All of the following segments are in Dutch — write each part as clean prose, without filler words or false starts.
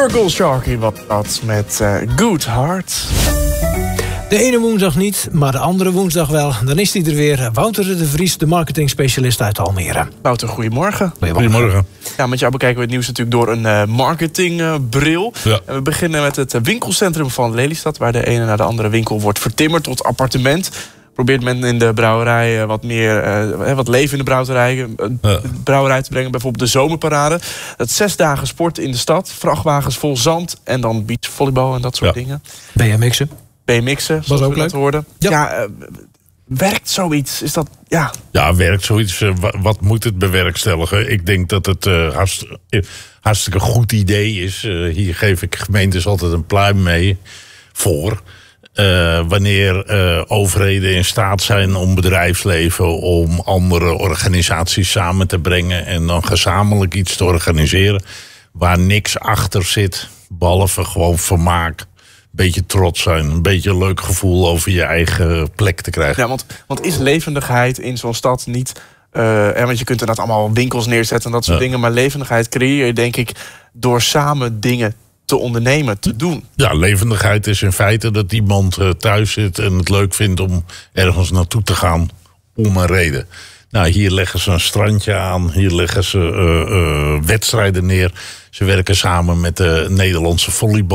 Circle Sharky wat dat met Good Heart. De ene woensdag niet, maar de andere woensdag wel. Dan is hij er weer. Wouter de Vries, de marketingspecialist uit Almere. Wouter, goedemorgen. Goedemorgen. Ja, met jou bekijken we het nieuws natuurlijk door een marketingbril. Ja. En we beginnen met het winkelcentrum van Lelystad, waar de ene naar de andere winkel wordt vertimmerd tot appartement. Probeert men in de brouwerij wat leven in de brouwerij te brengen. Bijvoorbeeld de zomerparade. Dat 6 dagen sport in de stad. Vrachtwagens vol zand. En dan beachvolleybal en dat soort dingen. BMX'en. BMX'en, zoals ook we net hoorden. Ja. Werkt zoiets? Is dat... Ja, werkt zoiets. Wat moet het bewerkstelligen? Ik denk dat het hartstikke goed idee is. Hier geef ik gemeentes altijd een pluim mee voor. Wanneer overheden in staat zijn om bedrijfsleven, om andere organisaties samen te brengen en dan gezamenlijk iets te organiseren waar niks achter zit, behalve gewoon vermaak, een beetje trots zijn, een beetje een leuk gevoel over je eigen plek te krijgen. Ja, want is levendigheid in zo'n stad niet... want je kunt inderdaad allemaal winkels neerzetten en dat soort dingen, maar levendigheid creëer je denk ik door samen dingen te ondernemen, te doen. Ja, levendigheid is in feite dat iemand thuis zit en het leuk vindt om ergens naartoe te gaan om een reden. Nou, hier leggen ze een strandje aan, hier leggen ze wedstrijden neer. Ze werken samen met de Nederlandse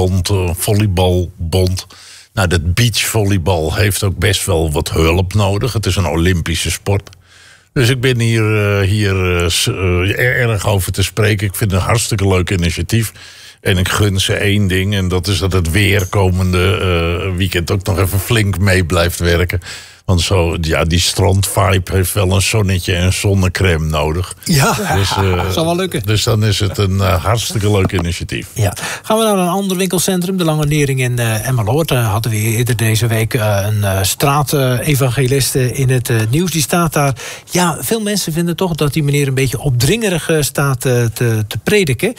volleybalbond. Nou, dat beachvolleybal heeft ook best wel wat hulp nodig. Het is een Olympische sport. Dus ik ben hier erg over te spreken. Ik vind het een hartstikke leuk initiatief. En ik gun ze één ding, en dat is dat het weer komende weekend ook nog even flink mee blijft werken. Want die strandvibe heeft wel een zonnetje en zonnecrème nodig. Ja, dus, dat zal wel lukken. Dus dan is het een hartstikke leuk initiatief. Ja. Gaan we naar een ander winkelcentrum, de Lange Nering in Emmeloord. Hadden we eerder deze week een straatevangeliste in het nieuws. Die staat daar. Ja, veel mensen vinden toch dat die meneer een beetje opdringerig staat te prediken.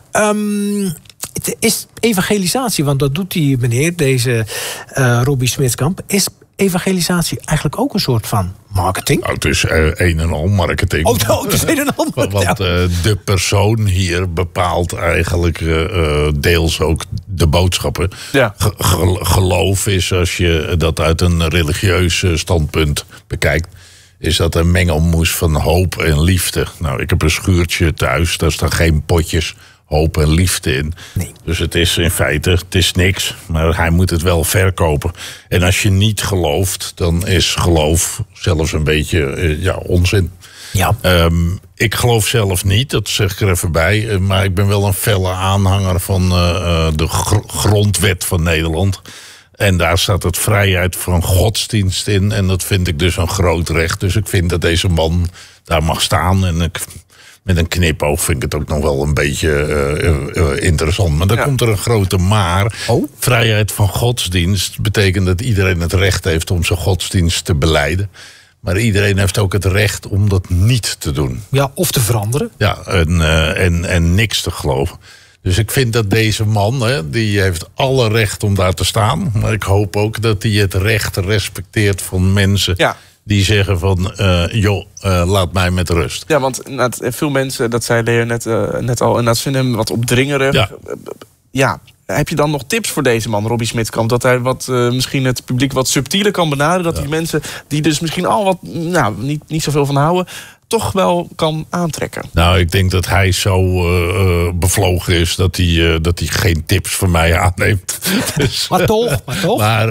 Het is evangelisatie, want dat doet die meneer, deze Robbie Smitskamp. Is evangelisatie eigenlijk ook een soort van marketing? Nou, het is een en al marketing. Het is een en al marketing. Want de persoon hier bepaalt eigenlijk deels ook de boodschappen. Ja. Geloof is, als je dat uit een religieus standpunt bekijkt, is dat een mengelmoes van hoop en liefde. Nou, ik heb een schuurtje thuis, daar staan geen potjes hoop en liefde in. Nee. Dus het is in feite, niks. Maar hij moet het wel verkopen. En als je niet gelooft, dan is geloof zelfs een beetje onzin. Ja. Ik geloof zelf niet, dat zeg ik er even bij. Maar ik ben wel een felle aanhanger van de grondwet van Nederland. En daar staat het vrijheid van godsdienst in. En dat vind ik dus een groot recht. Dus ik vind dat deze man daar mag staan. En met een knipoog vind ik het ook nog wel een beetje interessant. Maar dan komt er een grote maar. Oh? Vrijheid van godsdienst betekent dat iedereen het recht heeft om zijn godsdienst te belijden. Maar iedereen heeft ook het recht om dat niet te doen. Ja, of te veranderen. Ja, en niks te geloven. Dus ik vind dat deze man, die heeft alle recht om daar te staan. Maar ik hoop ook dat hij het recht respecteert van mensen... Ja. Die zeggen van, laat mij met rust. Ja, want veel mensen, dat zei Leo net al, en dat vinden hem wat opdringerig. Ja. Heb je dan nog tips voor deze man, Robbie Smitskamp? Dat hij misschien het publiek wat subtieler kan benaderen. Dat die mensen die dus misschien al wat niet zoveel van houden, toch wel kan aantrekken. Nou, ik denk dat hij zo bevlogen is dat hij geen tips van mij aanneemt. Dus, maar toch. Maar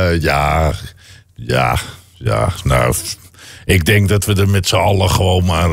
nou, ik denk dat we er met z'n allen gewoon maar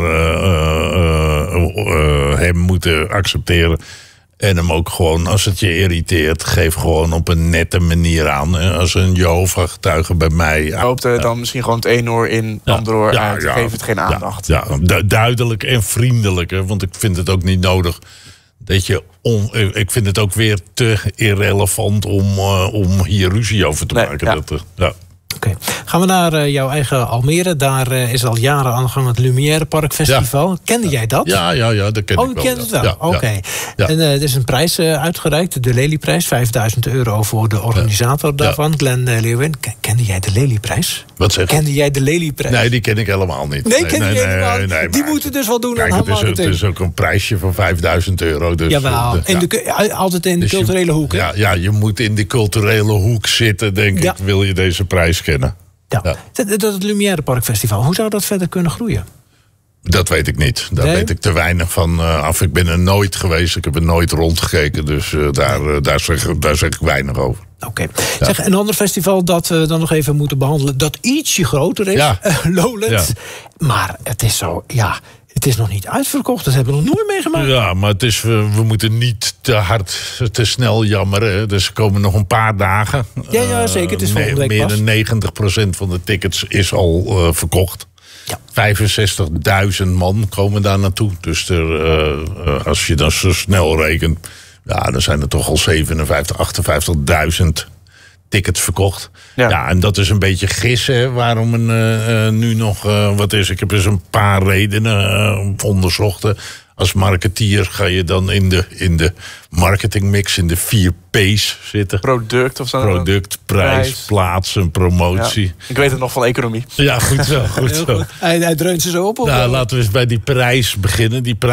hem moeten accepteren. En hem ook gewoon, als het je irriteert, geef gewoon op een nette manier aan. Als een Jehovah-getuige bij mij... Je hoopt dan misschien gewoon het een oor in, het andere oor uit. Geef het geen aandacht. Ja, duidelijk en vriendelijk. Want ik vind het ook niet nodig dat je... ik vind het ook weer te irrelevant om hier ruzie over te maken. Oké. Gaan we naar jouw eigen Almere. Daar is al jaren aan de gang het Lumière Park Festival. Ja. Kende jij dat? Ja, dat ken ik wel. Oh, je kent het wel? Oké. Ja. En er is een prijs uitgereikt, de Lelyprijs. €5.000 voor de organisator daarvan, Glenn Leeuwin. Kende jij de Lelyprijs? Wat zeg je? Kende jij de Lelyprijs? Nee, die ken ik helemaal niet. Nee, die moeten dus wel doen aan marketing. Het is ook een prijsje van €5.000. Dus, jawel, altijd in de culturele hoek. Ja, je moet in de culturele hoek zitten, denk ik, wil je deze prijs kennen. Ja. Het Lumière Park Festival, hoe zou dat verder kunnen groeien? Dat weet ik niet. Daar weet ik te weinig van af. Ik ben er nooit geweest. Ik heb er nooit rondgekeken. Dus daar zeg ik weinig over. Oké. Zeg, een ander festival dat we dan nog even moeten behandelen, dat ietsje groter is. Lowlands. Ja. Maar het is zo, het is nog niet uitverkocht. Dat hebben we nog nooit meegemaakt. Ja, maar het is, we moeten niet te snel jammeren. Dus er komen nog een paar dagen. Ja, zeker. Het is volgende week meer dan 90% van de tickets is al verkocht. Ja. 65.000 man komen daar naartoe. Dus als je dan zo snel rekent, dan zijn er toch al 58.000 tickets verkocht. Ja, en dat is een beetje gissen waarom nu nog wat is. Ik heb dus een paar redenen onderzocht. Als marketeer ga je dan in de marketingmix, in de 4 P's zitten. Product of zo. Product, prijs, plaats en promotie. Ja. Ik weet het nog van economie. Ja, goed zo. Goed zo. Hij dreunt ze zo op. Nou, laten we eens bij die prijs beginnen. Die prijs